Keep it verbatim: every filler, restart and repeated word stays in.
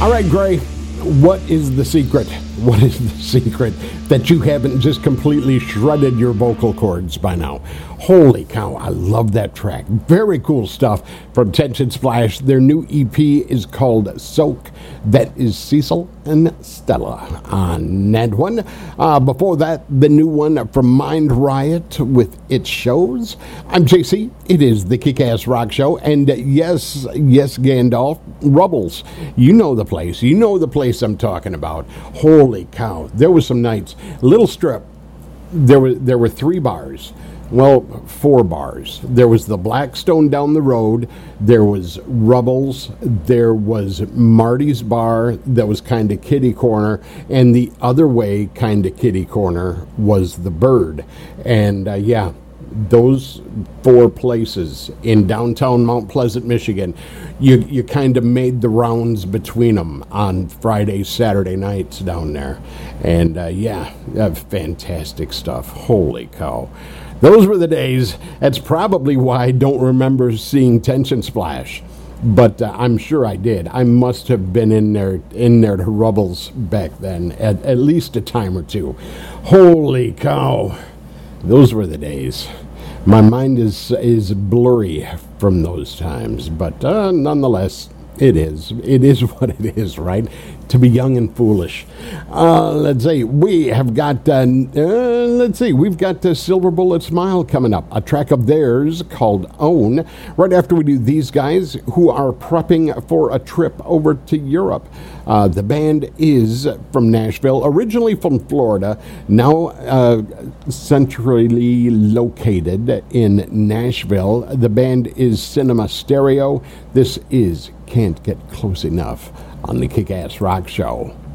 All right, Gray, what is the secret? What is the secret that you haven't just completely shredded your vocal cords by now? Holy cow, I love that track. Very cool stuff from Tension Splash. Their new E P is called Soak. That is Cecil and Stella on that one. Uh, before that, the new one from Mind Riot with It Shows. I'm J C. It is the Kick-Ass Rock Show. And yes, yes, Gandalf, Rubbles. You know the place. You know the place I'm talking about. Holy cow. There was some nights. Little Strip. There were, there were three bars. Well, four bars. There was the Blackstone down the road. There was Rubbles. There was Marty's Bar that was kind of kitty corner. And the other way, kind of kitty corner, was the Bird. And, uh, yeah, those four places in downtown Mount Pleasant, Michigan, you, you kind of made the rounds between them on Friday, Saturday nights down there. And, uh, yeah, uh, fantastic stuff. Holy cow. Those were the days. That's probably why I don't remember seeing Tension Splash, but uh, I'm sure I did. I must have been in there, in there to Rubbles back then, at, at least a time or two. Holy cow. Those were the days. My mind is is blurry from those times, but uh, nonetheless, it is. It is what it is, right? To be young and foolish. Uh, let's see. We have got, uh, uh, let's see, we've got uh, Silver Bullet Smile coming up. A track of theirs called Own. Right after we do these guys who are prepping for a trip over to Europe. Uh, the band is from Nashville, originally from Florida, now uh, centrally located in Nashville. The band is Cinema Stereo. This is Can't Get Close Enough on the Kick-Ass Rock Show.